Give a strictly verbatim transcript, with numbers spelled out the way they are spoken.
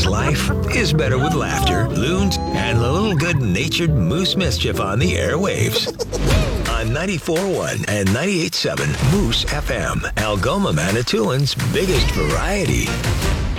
life is better with laughter, loons, and a little good-natured moose mischief on the airwaves. On ninety-four point one and ninety-eight point seven Moose F M, Algoma, Manitoulин's biggest variety.